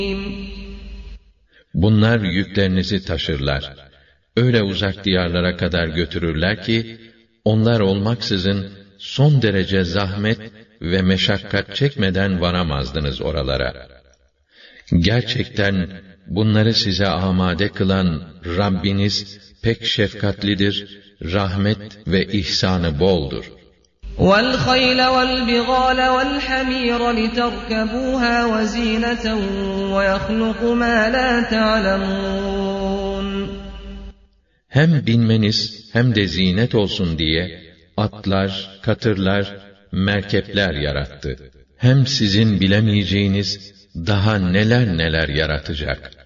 Bunlar yüklerinizi taşırlar. Öyle uzak diyarlara kadar götürürler ki, onlar olmaksızın son derece zahmet ve meşakkat çekmeden varamazdınız oralara. Gerçekten bunları size amade kılan Rabbiniz pek şefkatlidir, rahmet ve ihsanı boldur. وَالْخَيْلَ وَالْبِغَالَ وَالْحَمِيرَ لِتَرْكَبُوهَا وَزِينَةً وَيَخْلُقُ مَا لَا تَعْلَمُونَ Hem binmeniz hem de zinet olsun diye atlar, katırlar, merkepler yarattı. Hem sizin bilemeyeceğiniz daha neler neler yaratacak.